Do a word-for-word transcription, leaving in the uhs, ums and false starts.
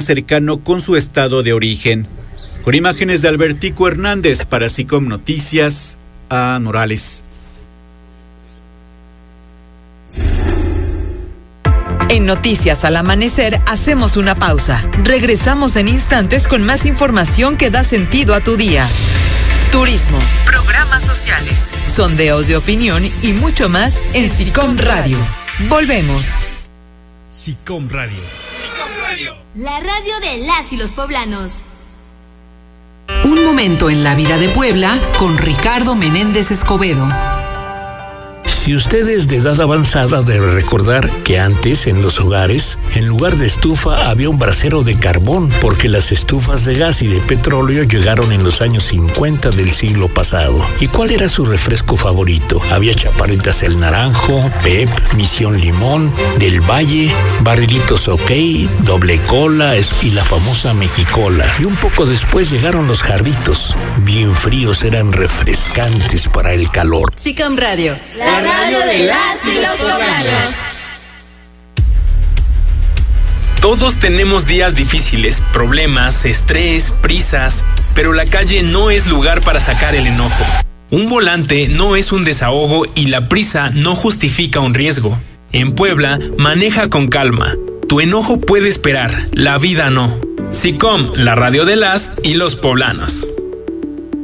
cercano con su estado de origen. Con imágenes de Albertico Hernández para SICOM Noticias, a Morales. En Noticias al Amanecer hacemos una pausa. Regresamos en instantes con más información que da sentido a tu día. Turismo, programas sociales, sondeos de opinión y mucho más en SICOM Radio. Volvemos. SICOM Radio. SICOM Radio. La radio de las y los poblanos. Un momento en la vida de Puebla con Ricardo Menéndez Escobedo. Si usted es de edad avanzada, debe recordar que antes en los hogares, en lugar de estufa, había un brasero de carbón, porque las estufas de gas y de petróleo llegaron en los años cincuenta del siglo pasado. ¿Y cuál era su refresco favorito? Había Chaparritas El Naranjo, Pep, Misión Limón, Del Valle, Barrilitos OK, Doble Cola y la famosa Mexicola. Y un poco después llegaron los jarritos. Bien fríos, eran refrescantes para el calor. SICOM Radio. La radio de las y los poblanos. Todos tenemos días difíciles, problemas, estrés, prisas, pero la calle no es lugar para sacar el enojo. Un volante no es un desahogo y la prisa no justifica un riesgo. En Puebla, maneja con calma. Tu enojo puede esperar, la vida no. SICOM, la radio de las y los poblanos.